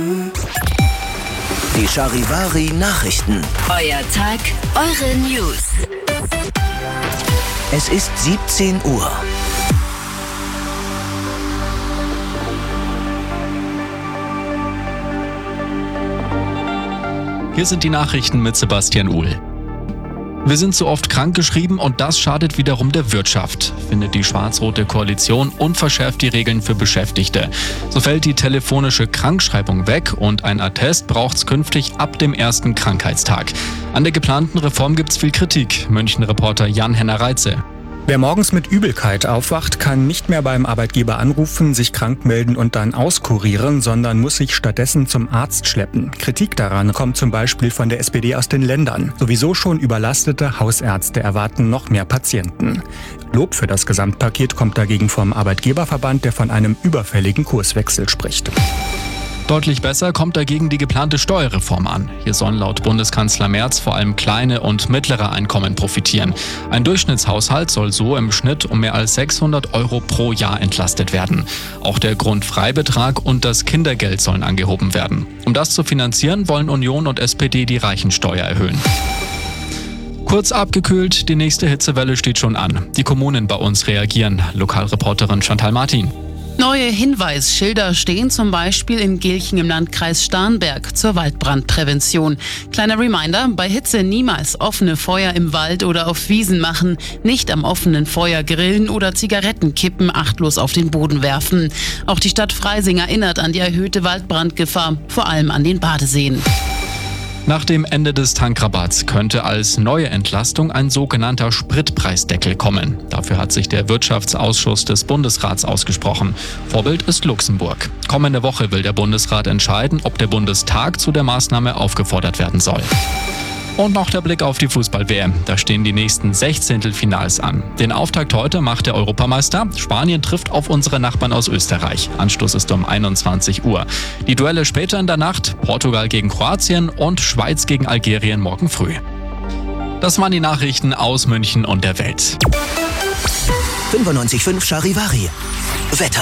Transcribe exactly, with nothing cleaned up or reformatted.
Die Charivari Nachrichten. Euer Tag, eure News. Es ist siebzehn Uhr. Hier sind die Nachrichten mit Sebastian Uhl. Wir sind zu oft krankgeschrieben und das schadet wiederum der Wirtschaft, findet die schwarz-rote Koalition und verschärft die Regeln für Beschäftigte. So fällt die telefonische Krankschreibung weg und ein Attest braucht's künftig ab dem ersten Krankheitstag. An der geplanten Reform gibt's viel Kritik, München-Reporter Jan-Henner Reitze. Wer morgens mit Übelkeit aufwacht, kann nicht mehr beim Arbeitgeber anrufen, sich krank melden und dann auskurieren, sondern muss sich stattdessen zum Arzt schleppen. Kritik daran kommt zum Beispiel von der S P D aus den Ländern. Sowieso schon überlastete Hausärzte erwarten noch mehr Patienten. Lob für das Gesamtpaket kommt dagegen vom Arbeitgeberverband, der von einem überfälligen Kurswechsel spricht. Deutlich besser kommt dagegen die geplante Steuerreform an. Hier sollen laut Bundeskanzler Merz vor allem kleine und mittlere Einkommen profitieren. Ein Durchschnittshaushalt soll so im Schnitt um mehr als sechshundert Euro pro Jahr entlastet werden. Auch der Grundfreibetrag und das Kindergeld sollen angehoben werden. Um das zu finanzieren, wollen Union und S P D die Reichensteuer erhöhen. Kurz abgekühlt, die nächste Hitzewelle steht schon an. Die Kommunen bei uns reagieren. Lokalreporterin Chantal Martin. Neue Hinweisschilder stehen zum Beispiel in Gilchen im Landkreis Starnberg zur Waldbrandprävention. Kleiner Reminder, bei Hitze niemals offene Feuer im Wald oder auf Wiesen machen, nicht am offenen Feuer grillen oder Zigarettenkippen achtlos auf den Boden werfen. Auch die Stadt Freising erinnert an die erhöhte Waldbrandgefahr, vor allem an den Badeseen. Nach dem Ende des Tankrabatts könnte als neue Entlastung ein sogenannter Spritpreisdeckel kommen. Dafür hat sich der Wirtschaftsausschuss des Bundesrats ausgesprochen. Vorbild ist Luxemburg. Kommende Woche will der Bundesrat entscheiden, ob der Bundestag zu der Maßnahme aufgefordert werden soll. Und noch der Blick auf die Fußball-W M. Da stehen die nächsten Sechzehntelfinals an. Den Auftakt heute macht der Europameister. Spanien trifft auf unsere Nachbarn aus Österreich. Anstoß ist um einundzwanzig Uhr. Die Duelle später in der Nacht: Portugal gegen Kroatien und Schweiz gegen Algerien morgen früh. Das waren die Nachrichten aus München und der Welt. fünfundneunzig Komma fünf Charivari. Wetter.